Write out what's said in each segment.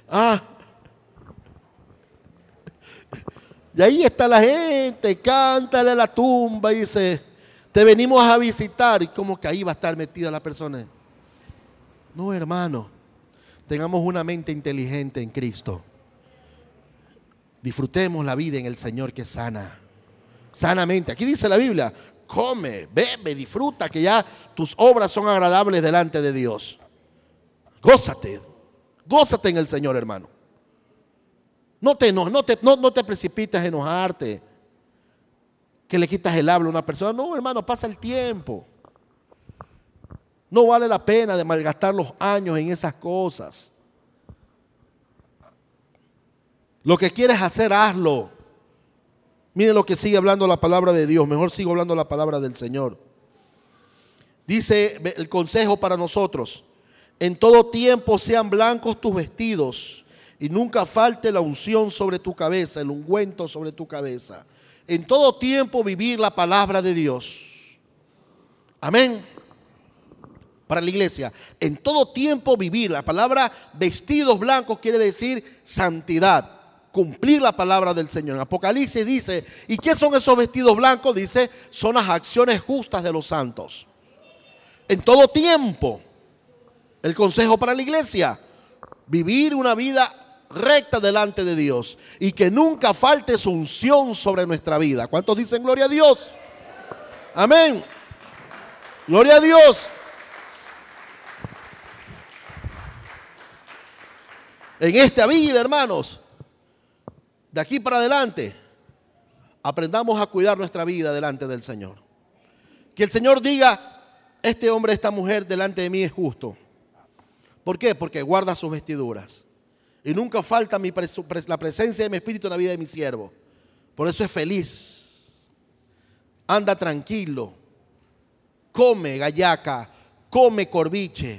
Ah, y ahí está la gente, cántale a la tumba y dice, te venimos a visitar. Y como que ahí va a estar metida la persona. No, hermano, tengamos una mente inteligente en Cristo. Disfrutemos la vida en el Señor que sana. Sanamente. Aquí dice la Biblia, come, bebe, disfruta, que ya tus obras son agradables delante de Dios. Gózate, gózate en el Señor, hermano. No te precipites a enojarte, que le quitas el habla a una persona. No, hermano, pasa el tiempo. No vale la pena de malgastar los años en esas cosas. Lo que quieres hacer, hazlo. Miren lo que sigue hablando la palabra de Dios. Mejor sigo hablando la palabra del Señor. Dice el consejo para nosotros: en todo tiempo sean blancos tus vestidos y nunca falte la unción sobre tu cabeza, el ungüento sobre tu cabeza. En todo tiempo vivir la palabra de Dios. Amén. Para la iglesia, en todo tiempo vivir. La palabra vestidos blancos quiere decir santidad, cumplir la palabra del Señor. En Apocalipsis dice, ¿y qué son esos vestidos blancos? Dice, son las acciones justas de los santos. En todo tiempo, el consejo para la iglesia, vivir una vida recta delante de Dios y que nunca falte su unción sobre nuestra vida. ¿Cuántos dicen gloria a Dios? Amén. Gloria a Dios. En esta vida, hermanos, de aquí para adelante, aprendamos a cuidar nuestra vida delante del Señor. Que el Señor diga, este hombre, esta mujer delante de mí es justo. ¿Por qué? Porque guarda sus vestiduras. Y nunca falta la presencia de mi espíritu en la vida de mi siervo. Por eso es feliz. Anda tranquilo. Come gallaca, come corviche.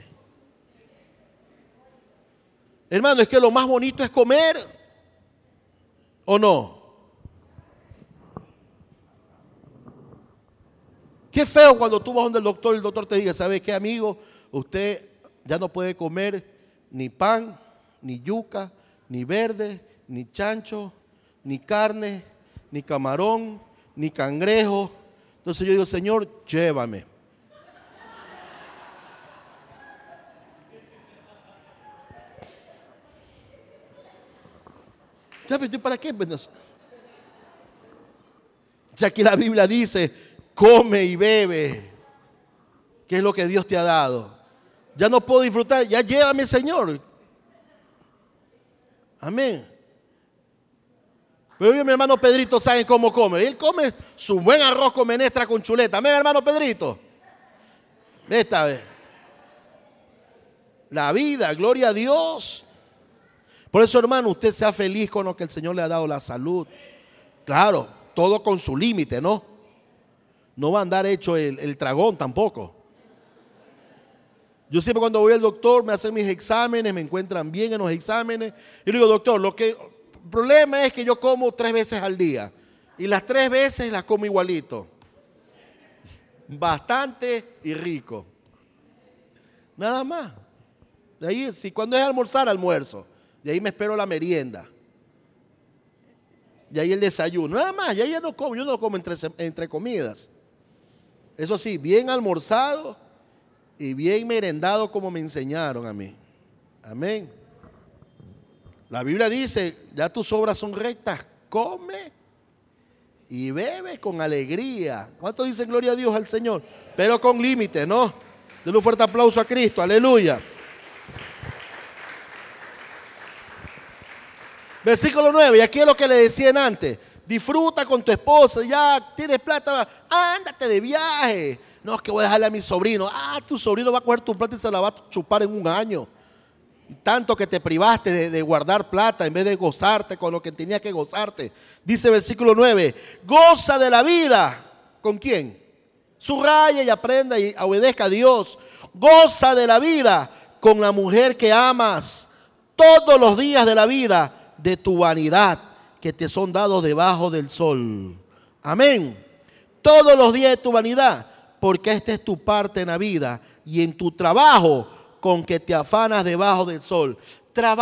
Hermano, es que lo más bonito es comer, ¿o no? Qué feo cuando tú vas donde el doctor te diga, ¿sabe qué, amigo? Usted ya no puede comer ni pan, ni yuca, ni verde, ni chancho, ni carne, ni camarón, ni cangrejo. Entonces yo digo, Señor, llévame. ¿Sabes para qué? Si aquí la Biblia dice, come y bebe, que es lo que Dios te ha dado. Ya no puedo disfrutar, ya llévame, Señor. Amén. Pero yo, mi hermano Pedrito, ¿saben cómo come? Él come su buen arroz con menestra con chuleta. Amén, hermano Pedrito. Esta vez. La vida, gloria a Dios. Por eso, hermano, usted sea feliz con lo que el Señor le ha dado, la salud. Claro, todo con su límite, ¿no? No va a andar hecho el tragón tampoco. Yo siempre cuando voy al doctor me hacen mis exámenes, me encuentran bien en los exámenes. Y le digo, doctor, el problema es que yo como 3 veces al día. Y las 3 veces las como igualito. Bastante y rico. Nada más. De ahí, si cuando es almorzar, almuerzo. De ahí me espero la merienda. De ahí el desayuno. Nada más, y ahí yo no como entre comidas. Eso sí, bien almorzado y bien merendado como me enseñaron a mí. Amén. La Biblia dice, ya tus obras son rectas, come y bebe con alegría. ¿Cuántos dicen gloria a Dios al Señor? Pero con límite, ¿no? Denle un fuerte aplauso a Cristo, aleluya. Versículo 9, y aquí es lo que le decían antes. Disfruta con tu esposa, ya tienes plata, ándate de viaje. No, es que voy a dejarle a mi sobrino. Tu sobrino va a coger tu plata y se la va a chupar en 1 año. Tanto que te privaste de guardar plata en vez de gozarte con lo que tenías que gozarte. Dice versículo 9, goza de la vida. ¿Con quién? Subraya y aprenda y obedezca a Dios. Goza de la vida con la mujer que amas todos los días de la vida de tu vanidad que te son dados debajo del sol. Amén. Todos los días de tu vanidad, porque esta es tu parte en la vida y en tu trabajo con que te afanas debajo del sol.